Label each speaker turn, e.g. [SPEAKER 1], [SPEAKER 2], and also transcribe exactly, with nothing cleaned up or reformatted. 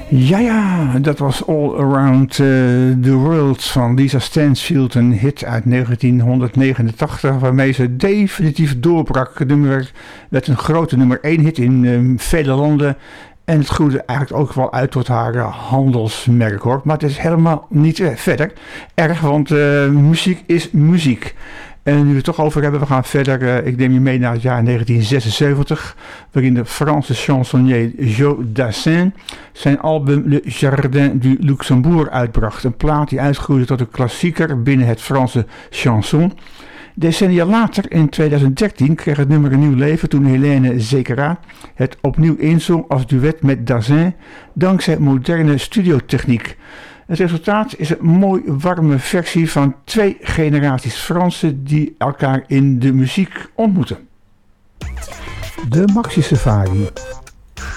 [SPEAKER 1] Ja, ja, dat was All Around uh, the World van Lisa Stansfield, een hit uit negentienhonderdnegenentachtig, waarmee ze definitief doorbrak. Het nummer werd een grote nummer één hit in uh, vele landen en het groeide eigenlijk ook wel uit tot haar uh, handelsmerk, hoor. Maar het is helemaal niet uh, verder erg, want uh, muziek is muziek. En nu we het toch over hebben, we gaan verder. Uh, ik neem je mee naar het jaar negentien zesenzeventig, waarin de Franse chansonnier Joe Dassin zijn album Le Jardin du Luxembourg uitbracht. Een plaat die uitgroeide tot een klassieker binnen het Franse chanson. Decennia later, in tweeduizend dertien, kreeg het nummer een nieuw leven toen Helene Zekera het opnieuw inzong als duet met Dassin, dankzij moderne studiotechniek. Het resultaat is een mooi warme versie van twee generaties Fransen die elkaar in de muziek ontmoeten. De Maxi Safari.